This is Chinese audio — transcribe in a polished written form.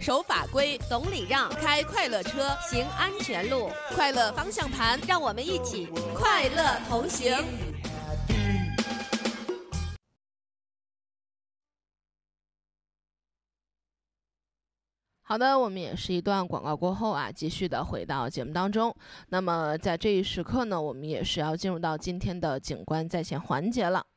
守法规， 懂礼让， 开快乐车， 行安全路， 快乐方向盘， 让我们一起快乐同行。好的，我们也是一段广告过后啊，继续的回到节目当中。那么在这一时刻呢，我们也是要进入到今天的警官在线环节了。